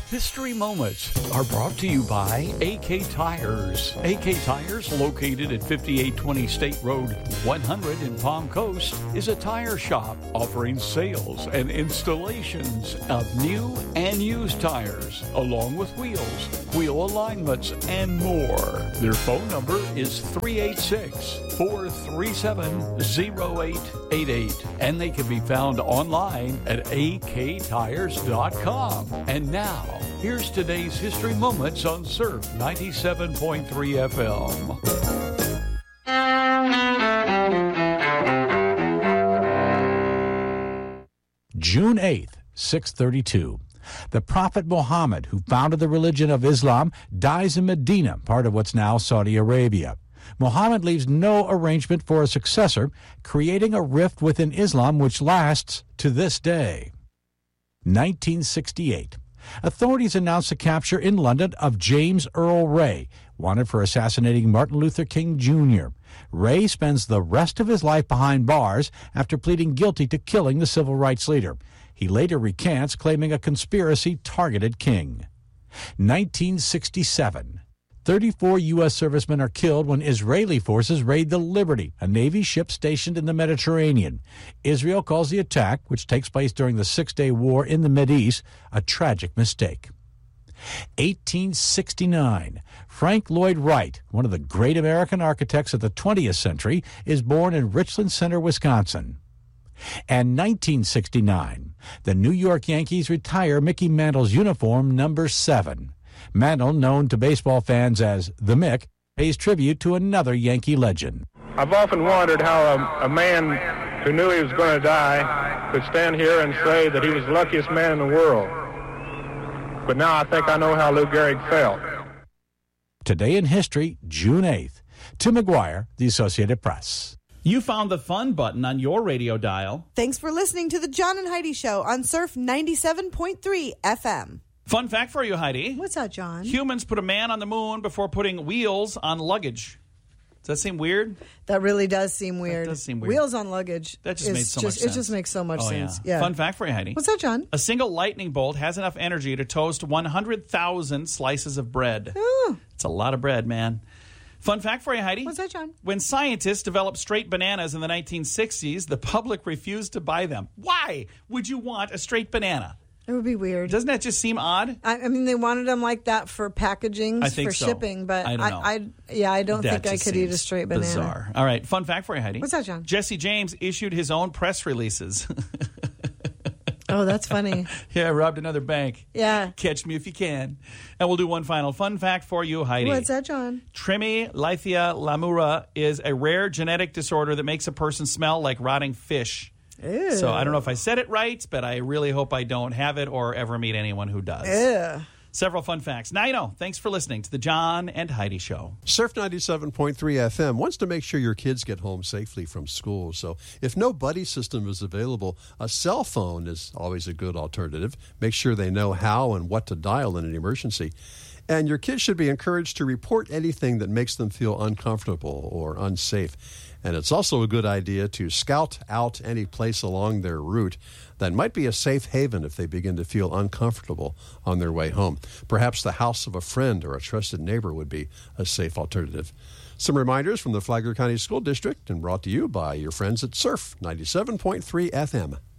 History Moments are brought to you by AK Tires. AK Tires, located at 5820 State Road 100 in Palm Coast, is a tire shop offering sales and installations of new and used tires, along with wheels, wheel alignments, and more. Their phone number is 386-437-0888, and they can be found online at aktires.com. And now, here's today's History Moments on Surf 97.3 FM. June 8th, 632. The Prophet Muhammad, who founded the religion of Islam, dies in Medina, part of what's now Saudi Arabia. Muhammad leaves no arrangement for a successor, creating a rift within Islam which lasts to this day. 1968. Authorities announced the capture in London of James Earl Ray, wanted for assassinating Martin Luther King Jr. Ray spends the rest of his life behind bars after pleading guilty to killing the civil rights leader. He later recants, claiming a conspiracy targeted King. 1967. 34 U.S. servicemen are killed when Israeli forces raid the Liberty, a Navy ship stationed in the Mediterranean. Israel calls the attack, which takes place during the Six-Day War in the Mideast, a tragic mistake. 1869. Frank Lloyd Wright, one of the great American architects of the 20th century, is born in Richland Center, Wisconsin. And 1969. The New York Yankees retire Mickey Mantle's uniform number 7. Mantle, known to baseball fans as the Mick, pays tribute to another Yankee legend. I've often wondered how a man who knew he was going to die could stand here and say that he was the luckiest man in the world. But now I think I know how Lou Gehrig felt. Today in History, June 8th. Tim McGuire, The Associated Press. You found the fun button on your radio dial. Thanks for listening to the John and Heidi Show on Surf 97.3 FM. Fun fact for you, Heidi. What's that, John? Humans put a man on the moon before putting wheels on luggage. Does that seem weird? That really does seem weird. That does seem weird. Wheels on luggage. That just made so much sense. It just makes so much sense. Yeah. Fun fact for you, Heidi. What's that, John? A single lightning bolt has enough energy to toast 100,000 slices of bread. Oh. It's a lot of bread, man. Fun fact for you, Heidi. What's that, John? When scientists developed straight bananas in the 1960s, the public refused to buy them. Why would you want a straight banana? It would be weird. Doesn't that just seem odd? I mean, they wanted them like that for packaging, for shipping, but I don't know. I don't think I could eat a straight banana. Bizarre. All right, fun fact for you, Heidi. What's that, John? Jesse James issued his own press releases. Oh, that's funny. Yeah, I robbed another bank. Yeah. Catch me if you can. And we'll do one final fun fact for you, Heidi. What's that, John? Tremolithia lamura is a rare genetic disorder that makes a person smell like rotting fish. Ew. So I don't know if I said it right, but I really hope I don't have it or ever meet anyone who does. Ew. Several fun facts. Now you know. Thanks for listening to the John and Heidi Show. Surf 97.3 FM wants to make sure your kids get home safely from school. So if no buddy system is available, a cell phone is always a good alternative. Make sure they know how and what to dial in an emergency. And your kids should be encouraged to report anything that makes them feel uncomfortable or unsafe. And it's also a good idea to scout out any place along their route that might be a safe haven if they begin to feel uncomfortable on their way home. Perhaps the house of a friend or a trusted neighbor would be a safe alternative. Some reminders from the Flagler County School District and brought to you by your friends at Surf 97.3 FM.